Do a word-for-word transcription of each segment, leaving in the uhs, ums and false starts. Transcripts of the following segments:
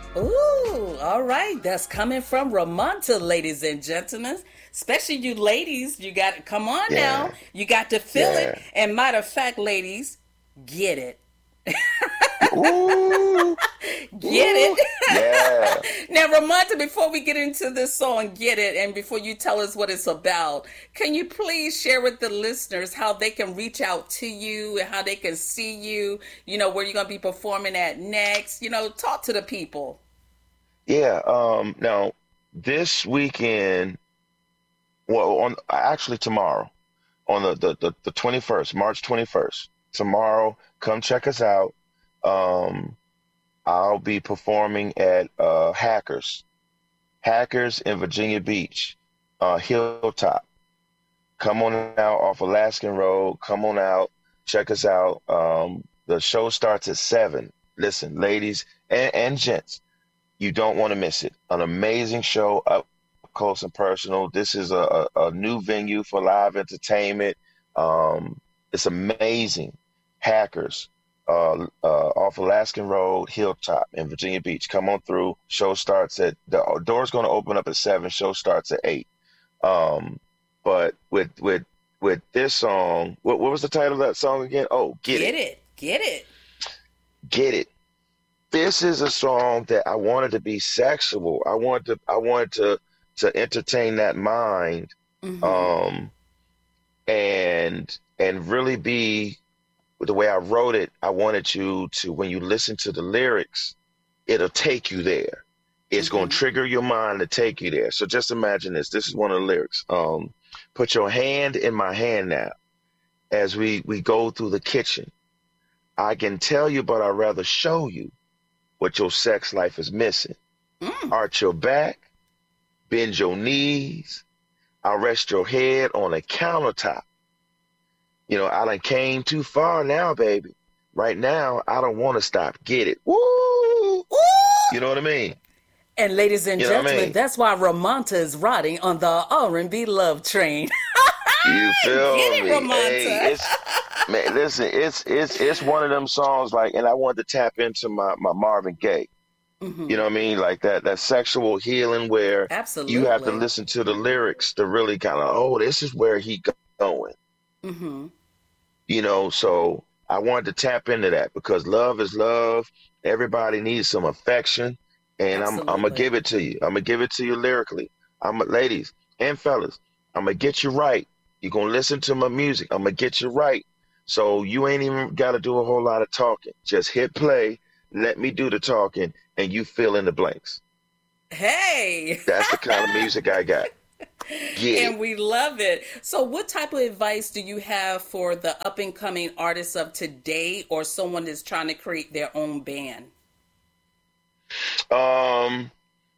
Ooh, all right. That's coming from Ramonta, ladies and gentlemen. Especially you ladies, you got to come on now. Yeah, You got to feel it. yeah. And matter of fact, ladies, get it. Ooh, Get ooh, yeah. it. Now, Ramonta, before we get into this song, Get It, and before you tell us what it's about, can you please share with the listeners how they can reach out to you and how they can see you, you know, where you're going to be performing at next? You know, talk to the people. Yeah. Um, now this weekend, well, on actually tomorrow, on the the the, the twenty-first, March twenty-first, tomorrow, come check us out. Um, I'll be performing at uh Hackers, Hackers in Virginia Beach, uh, Hilltop. Come on out off Alaskan Road. Come on out, check us out. Um, the show starts at seven. Listen, ladies and, and gents, you don't want to miss it. An amazing show, up close and personal. This is a, a, a new venue for live entertainment. Um, it's amazing. Hackers, uh, uh, off Alaskan Road, Hilltop in Virginia Beach. Come on through. Show starts at the door's going to open up at seven. Show starts at eight. Um, but with with with this song, what what was the title of that song again? Oh, Get Get It, it. Get it. Get It. This is a song that I wanted to be sexual. I wanted to I wanted to to entertain that mind, Mm-hmm. um, and and really be the way I wrote it. I wanted you to, when you listen to the lyrics, it'll take you there. It's going Mm-hmm. to trigger your mind to take you there. So just imagine this. This is one of the lyrics. Um, put your hand in my hand now as we we go through the kitchen. I can tell you, but I'd rather show you what your sex life is missing. Mm. Arch your back, bend your knees. I'll rest your head on a countertop. You know, I done came too far now, baby. Right now, I don't want to stop. Get it. Woo! Ooh. You know what I mean? And ladies and You know what I gentlemen, mean? that's why Ramonta is riding on the R and B love train. You Get feel it, me? Hey, Ramonta. it's man, listen, it's it's it's one of them songs like, and I wanted to tap into my my Marvin Gaye. You Mm-hmm. know what I mean? Like that that sexual healing where you have to Absolutely. listen to the lyrics to really kind of, oh, this is where he going. Mm-hmm. You know, so I wanted to tap into that because love is love. Everybody needs some affection, and I'm I'm gonna Absolutely. give it to you. I'm gonna give it to you lyrically. I'm ladies and fellas. I'm gonna get you right. You're gonna listen to my music. I'm gonna get you right. So you ain't even got to do a whole lot of talking. Just hit play. Let me do the talking, and you fill in the blanks. Hey. That's the kind of music I got. Get And it. we love it. So, what type of advice do you have for the up and coming artists of today or someone that's trying to create their own band? Um,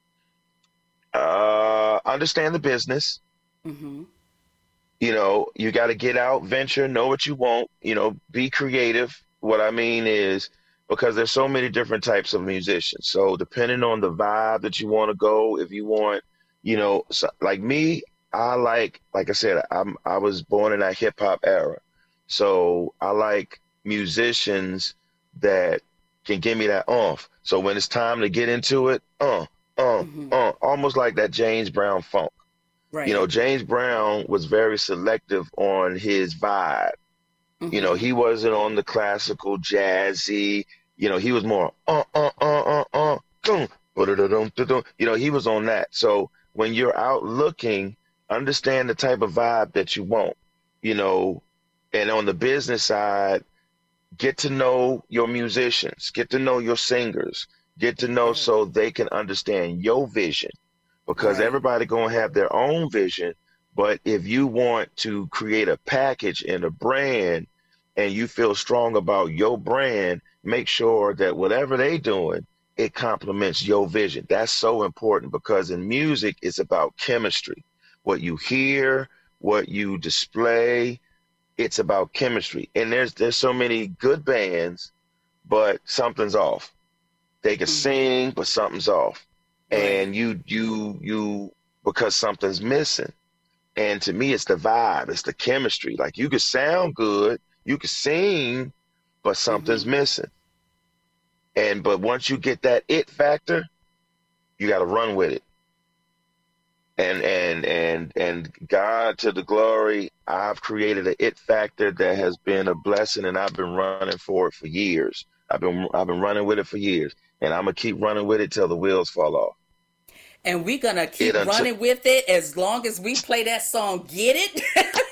uh, understand the business. Mm-hmm. You know, you got to get out, venture, know what you want, you know, be creative. What I mean is because there's so many different types of musicians. So depending on the vibe that you want to go, if you want, you know, so, like me, I like, like I said, I'm I was born in that hip hop era. So I like musicians that can give me that oomph. So when it's time to get into it, uh, uh, Mm-hmm. uh, almost like that James Brown funk. You know, Right. James Brown was very selective on his vibe. You know, Mm-hmm. he wasn't on the classical jazzy. You know, he was more uh uh uh uh uh dum, ba-da-da-dum, da-dum. You know, he was on that. So when you're out looking, understand the type of vibe that you want. You know, and on the business side, get to know your musicians, get to know your singers, get to know Right. so they can understand your vision because Right. everybody gonna have their own vision. But if you want to create a package and a brand and you feel strong about your brand, make sure that whatever they doing, it complements your vision. That's so important because in music, it's about chemistry. What you hear, what you display, it's about chemistry. And there's there's so many good bands, but something's off. They can Mm-hmm. sing, but something's off. Right. And you you you because something's missing. And to me, it's the vibe, it's the chemistry. Like you could sound good, you could sing, but something's Mm-hmm. missing. And but once you get that it factor, you got to run with it. And and and and God to the glory, I've created an it factor that has been a blessing, and I've been running for it for years. I've been I've been running with it for years, and I'm gonna keep running with it till the wheels fall off. And we're gonna keep it running with it as long as we play that song "Get It."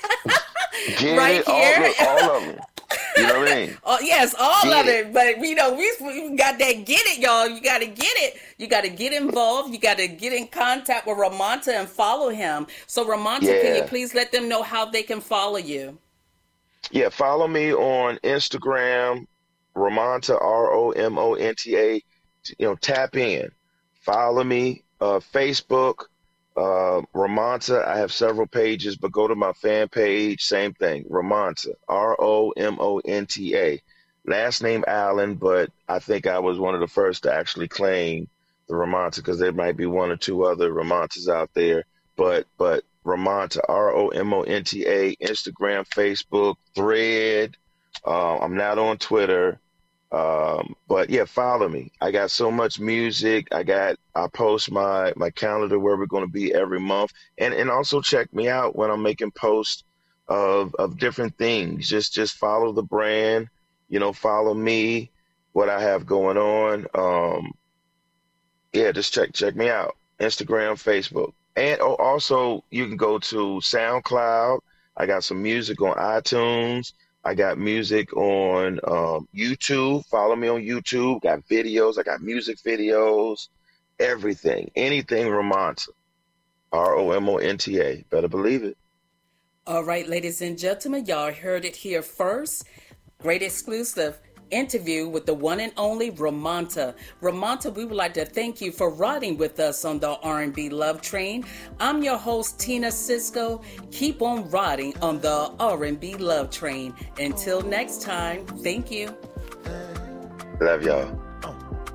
Get right it, here, all, all of them. You know what I mean? Oh, yes, all get of it. it. But you know, we, we got that get it, y'all. You got to get it. You got to get involved. You got to get in contact with Ramonta and follow him. So, Ramonta, yeah. can you please let them know how they can follow you? Yeah, follow me on Instagram, Ramonta, R O M O N T A. You know, tap in. Follow me. Uh, Facebook, uh, Ramonta. I have several pages, but go to my fan page. Same thing, Ramonta, R O M O N T A. Last name Allen, but I think I was one of the first to actually claim the Ramonta, because there might be one or two other Ramontas out there. But but Ramonta, R O M O N T A, Instagram, Facebook, Thread. Uh, I'm not on Twitter. Um, but yeah, follow me. I got so much music. I got, I post my, my calendar where we're going to be every month, and, and also check me out when I'm making posts of, of different things. Just, just follow the brand, you know, follow me, what I have going on. Um, yeah, just check, check me out. Instagram, Facebook, and oh, also you can go to SoundCloud. I got some music on iTunes. I got music on um, YouTube. Follow me on YouTube. Got videos. I got music videos. Everything. Anything Ramonta. R O M O N T A. Better believe it. All right, ladies and gentlemen, y'all heard it here first. Great exclusive interview with the one and only Ramonta. Ramonta, we would like to thank you for riding with us on the R and B Love Train. I'm your host, Tina Cisco. Keep on riding on the R and B Love Train. Until next time, thank you. Love y'all.